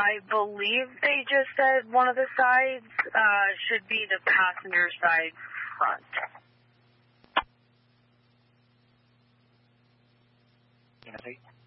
I believe they just said one of the sides should be the passenger side front. Timothy?